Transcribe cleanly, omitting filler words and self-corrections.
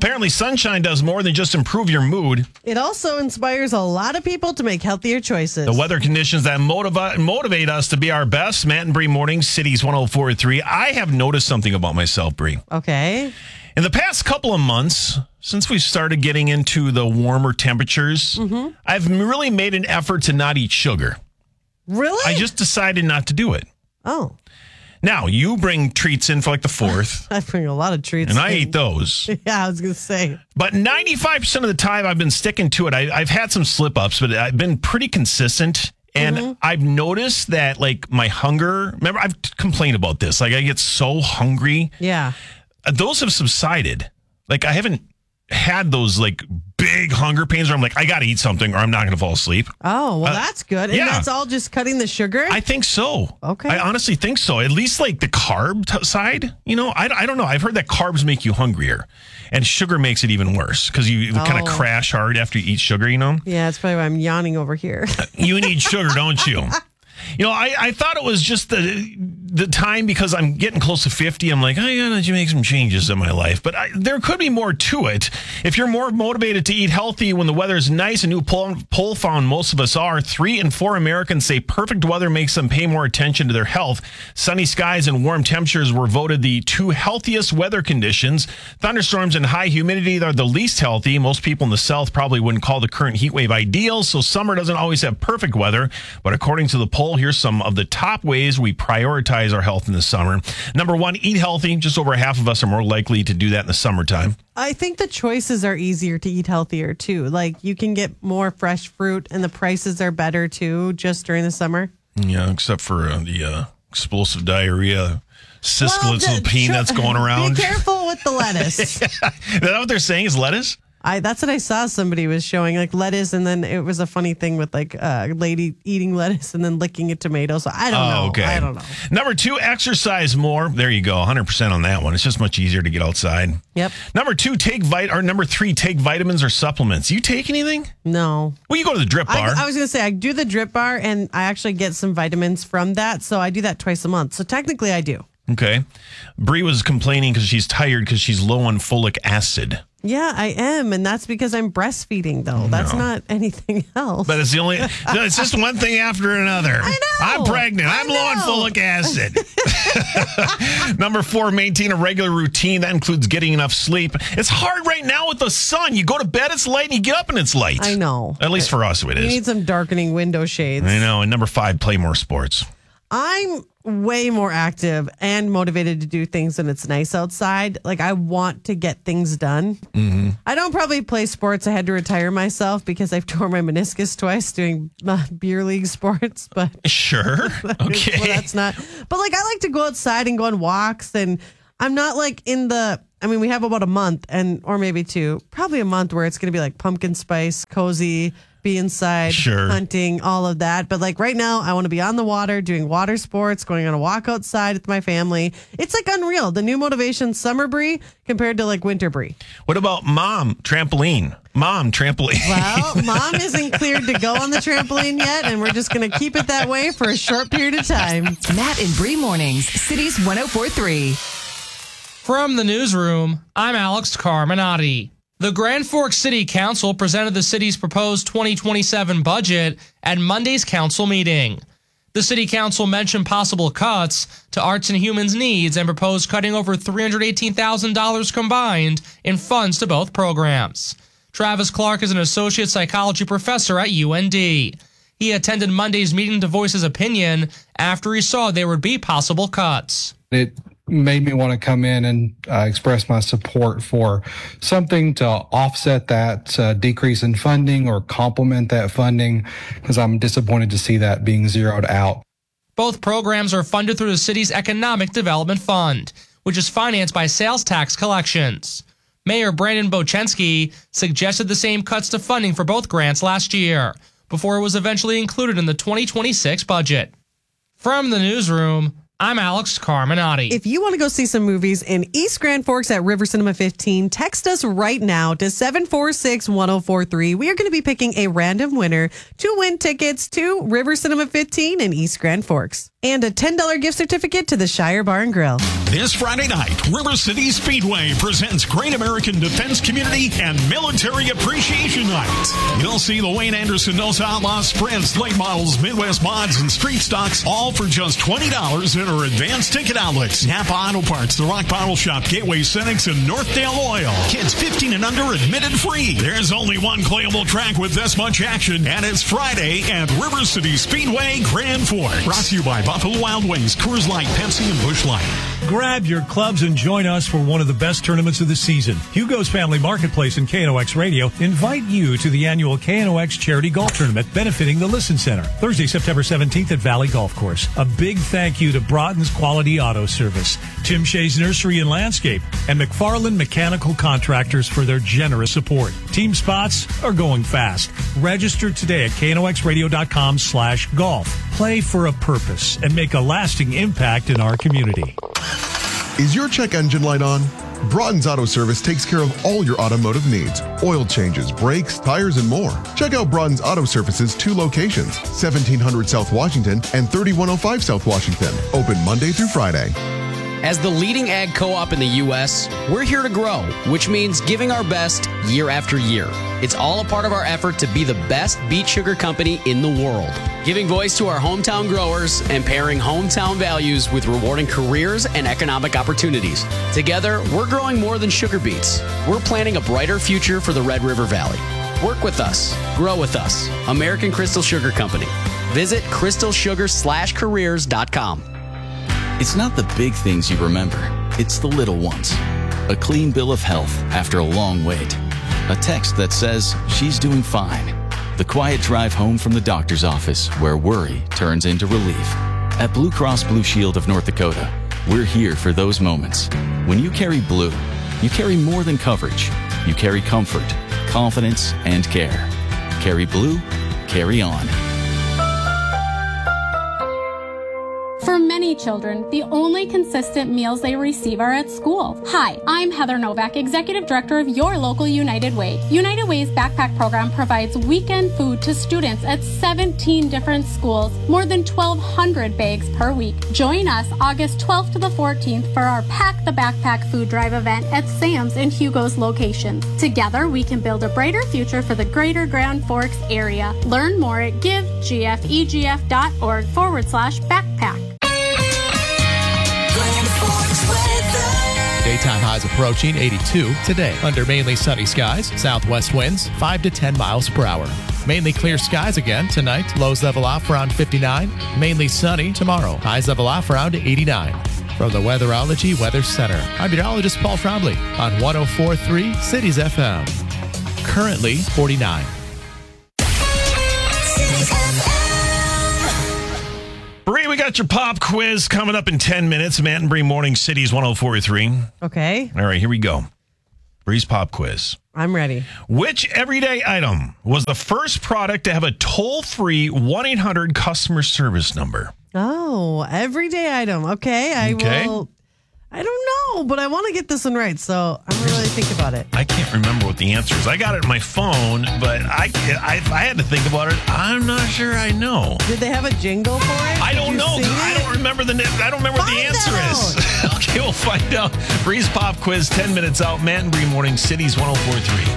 Apparently, sunshine does more than just improve your mood. It also inspires a lot of people to make healthier choices. The weather conditions that motivate us to be our best. Matt and Bree Mornings, Cities 104.3. I have noticed something about myself, Bree. Okay. In the past couple of months, since we started getting into the warmer temperatures, I've really made an effort to not eat sugar. Really? I just decided not to do it. Oh. Now, you bring treats in for like the 4th. I bring a lot of treats. And I eat those. Yeah, I was going to say. But 95% of the time, I've been sticking to it. I've had some slip-ups, but I've been pretty consistent. And I've noticed that, like, my hunger... Remember, I've complained about this. Like, I get so hungry. Yeah. Those have subsided. Like, I haven't had those, like, big hunger pains where I'm like, I got to eat something or I'm not going to fall asleep. Oh, well, that's good. And yeah. that's all just cutting the sugar? I think so. Okay. I honestly think so. At least, like, the carb side, you know, I don't know. I've heard that carbs make you hungrier and sugar makes it even worse because you kind of crash hard after you eat sugar, you know? Yeah, that's probably why I'm yawning over here. You need sugar, don't you? You know, I thought it was just the time because I'm getting close to 50. I'm like, I gotta make some changes in my life. But there could be more to it. If you're more motivated to eat healthy when the weather is nice, a new poll found most of us are. 3 in 4 Americans say perfect weather makes them pay more attention to their health. Sunny skies and warm temperatures were voted the 2 healthiest weather conditions. Thunderstorms and high humidity are the least healthy. Most people in the South probably wouldn't call the current heat wave ideal, so summer doesn't always have perfect weather. But according to the poll, here's some of the top ways we prioritize our health in the summer. Number 1, eat healthy. Just over half of us are more likely to do that in the summertime. I think the choices are easier to eat healthier, too. Like, you can get more fresh fruit, and the prices are better, too, just during the summer. Yeah, except for the explosive diarrhea, Sisklets and peanuts going around. Be careful with the lettuce. Is that what they're saying is lettuce? That's what I saw somebody was showing, like lettuce, and then it was a funny thing with like a lady eating lettuce and then licking a tomato. So I don't know. Okay. I don't know. Number 2, exercise more. There you go, 100% on that one. It's just much easier to get outside. Yep. Number 3, take vitamins or supplements. You take anything? No. Well, you go to the Drip Bar. I was going to say, I do the Drip Bar, and I actually get some vitamins from that. So I do that twice a month. So technically I do. Okay. Bree was complaining because she's tired because she's low on folic acid. Yeah, I am. And that's because I'm breastfeeding, though. That's not anything else. But it's it's just one thing after another. I know. I'm pregnant. I'm low on folic acid. Number 4, maintain a regular routine. That includes getting enough sleep. It's hard right now with the sun. You go to bed, it's light, and you get up and it's light. I know. At least for us, it is. You need some darkening window shades. I know. And number 5, play more sports. I'm way more active and motivated to do things when it's nice outside. Like, I want to get things done. Mm-hmm. I don't probably play sports. I had to retire myself because I've torn my meniscus twice doing beer league sports. But sure. Okay. Well, that's not. But, like, I like to go outside and go on walks. And I'm not, like, we have about a month or maybe 2, probably a month where it's going to be, like, pumpkin spice, cozy, be inside, hunting, all of that. But like right now, I want to be on the water, doing water sports, going on a walk outside with my family. It's like unreal. The new motivation, summer Bree compared to like winter Bree. What about mom trampoline? Well, mom isn't cleared to go on the trampoline yet, and we're just going to keep it that way for a short period of time. Matt and Bree Mornings, Cities 104.3. From the newsroom, I'm Alex Carminati. The Grand Forks City Council presented the city's proposed 2027 budget at Monday's council meeting. The city council mentioned possible cuts to arts and humans needs and proposed cutting over $318,000 combined in funds to both programs. Travis Clark is an associate psychology professor at UND. He attended Monday's meeting to voice his opinion after he saw there would be possible cuts. It made me want to come in and express my support for something to offset that decrease in funding or complement that funding, because I'm disappointed to see that being zeroed out. Both programs are funded through the city's Economic Development Fund, which is financed by sales tax collections. Mayor Brandon Bochensky suggested the same cuts to funding for both grants last year, before it was eventually included in the 2026 budget. From the newsroom, I'm Alex Carminati. If you want to go see some movies in East Grand Forks at River Cinema 15, text us right now to 746-1043. We are going to be picking a random winner to win tickets to River Cinema 15 in East Grand Forks. And a $10 gift certificate to the Shire Bar and Grill. This Friday night, River City Speedway presents Great American Defense Community and Military Appreciation Night. You'll see the Wayne Anderson Nos Outlaws Sprints, late models, Midwest mods, and street stocks, all for just $20 in our advanced ticket outlets. Napa Auto Parts, The Rock Bottle Shop, Gateway Cynics, and Northdale Oil. Kids 15 and under admitted free. There's only one playable track with this much action, and it's Friday at River City Speedway Grand Forks. Brought to you by Buffalo Wild Wings, Coors Light, Pepsi, and Busch Light. Grab your clubs and join us for one of the best tournaments of the season. Hugo's Family Marketplace and KNOX Radio invite you to the annual KNOX Charity Golf Tournament benefiting the Listen Center. Thursday, September 17th at Valley Golf Course. A big thank you to Broughton's Quality Auto Service, Tim Shea's Nursery and Landscape, and McFarland Mechanical Contractors for their generous support. Team spots are going fast. Register today at knoxradio.com/golf. Play for a purpose and make a lasting impact in our community. Is your check engine light on? Broughton's Auto Service takes care of all your automotive needs. Oil changes, brakes, tires, and more. Check out Broughton's Auto Service's 2 locations, 1700 South Washington and 3105 South Washington. Open Monday through Friday. As the leading ag co-op in the U.S., we're here to grow, which means giving our best year after year. It's all a part of our effort to be the best beet sugar company in the world. Giving voice to our hometown growers and pairing hometown values with rewarding careers and economic opportunities. Together, we're growing more than sugar beets. We're planning a brighter future for the Red River Valley. Work with us. Grow with us. American Crystal Sugar Company. Visit crystalsugar/careers.com. It's not the big things you remember. It's the little ones. A clean bill of health after a long wait. A text that says she's doing fine. The quiet drive home from the doctor's office where worry turns into relief. At Blue Cross Blue Shield of North Dakota, we're here for those moments. When you carry blue, you carry more than coverage. You carry comfort, confidence, and care. Carry blue, carry on. For many children, the only consistent meals they receive are at school. Hi, I'm Heather Novak, Executive Director of your local United Way. United Way's backpack program provides weekend food to students at 17 different schools, more than 1,200 bags per week. Join us August 12th to the 14th for our Pack the Backpack food drive event at Sam's and Hugo's locations. Together, we can build a brighter future for the greater Grand Forks area. Learn more at givegfegf.org/backpack. Daytime highs approaching 82 today. Under mainly sunny skies, southwest winds 5 to 10 miles per hour. Mainly clear skies again tonight. Lows level off around 59. Mainly sunny tomorrow. Highs level off around 89. From the Weatherology Weather Center, I'm meteorologist Paul Trombley on 104.3 Cities FM. Currently 49. Bree, we got your pop quiz coming up in 10 minutes. Matt and Bree Morning Cities 104.3. Okay. All right, here we go. Bree's pop quiz. I'm ready. Which everyday item was the first product to have a toll-free 1-800 customer service number? Oh, everyday item. Okay. I don't know, but I want to get this one right, so I'm going to really think about it. I can't remember what the answer is. I got it on my phone, but I had to think about it. I'm not sure I know. Did they have a jingle for it? I don't know. I don't remember what the answer is. Okay, we'll find out. Bree's Pop Quiz, 10 minutes out. Matt and Bree Morning Cities 104.3.